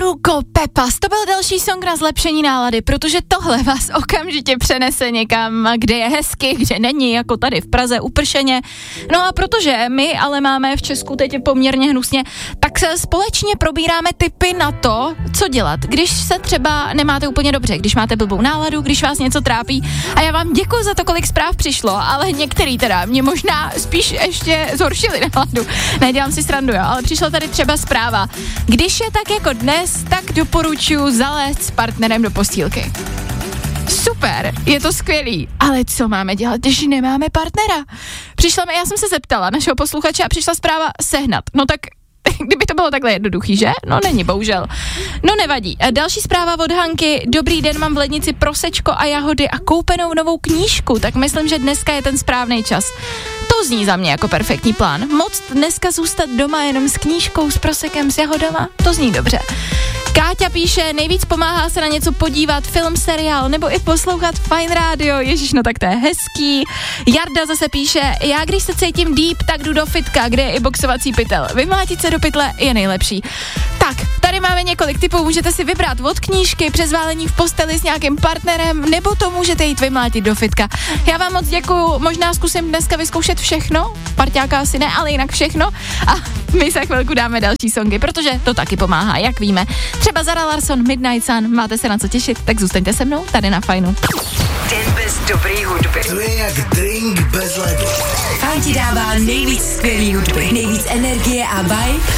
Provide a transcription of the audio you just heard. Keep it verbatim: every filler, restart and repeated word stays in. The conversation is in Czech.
Fruko Pepas, to byl další song na zlepšení nálady, protože tohle vás okamžitě přenese někam, kde je hezky, kde není, jako tady v Praze upršeně. No a protože my ale máme v Česku teď poměrně hnusně, tak se společně probíráme tipy na to, co dělat, když se třeba nemáte úplně dobře, když máte blbou náladu, když vás něco trápí. A já vám děkuji za to, kolik zpráv přišlo, ale některý teda mě možná spíš ještě zhoršili náladu. Nedělám si srandu, jo, ale přišla tady třeba zpráva. Když je tak jako dnes, tak doporučuji zalézt s partnerem do postýlky. Super, je to skvělý, ale co máme dělat, když nemáme partnera? Přišla mi, já jsem se zeptala našeho posluchače a přišla zpráva sehnat. No tak kdyby to bylo takhle jednoduchý, že? No není, bohužel. No nevadí. Další zpráva od Hanky. Dobrý den, mám v lednici prosečko a jahody a koupenou novou knížku, tak myslím, že dneska je ten správný čas. To zní za mě jako perfektní plán. Moc dneska zůstat doma jenom s knížkou, s prosekem, s jahodama, to zní dobře. Káťa píše, nejvíc pomáhá se na něco podívat, film, seriál, nebo i poslouchat Fajn rádio, ježiš, no tak to je hezký. Jarda zase píše, já když se cítím deep, tak jdu do fitka, kde je i boxovací pytel. Vymlátit se do pytle je nejlepší. Tak, tady máme několik typů, můžete si vybrat od knížky, přes válení v posteli s nějakým partnerem, nebo to můžete jít vymlátit do fitka. Já vám moc děkuju, možná zkusím dneska vyzkoušet všechno, parťáka asi ne, ale jinak všechno a my se chvilku dáme další songy, protože to taky pomáhá, jak víme. Třeba Zara Larsson, Midnight Sun, máte se na co těšit, tak zůstaňte se mnou tady na Fajnu. Den bez dobrý hudby. To je jak drink bez ledu. Fajn ti dává nejvíc skvělý hudby, nejvíc energie a vibe